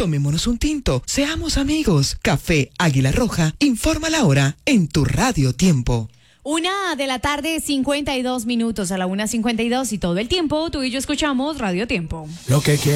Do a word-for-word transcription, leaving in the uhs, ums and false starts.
Tomémonos un tinto, seamos amigos. Café Águila Roja, informa la hora en tu Radio Tiempo. Una de la tarde, cincuenta y dos minutos, a la una cincuenta y dos y todo el tiempo, tú y yo escuchamos Radio Tiempo. Lo que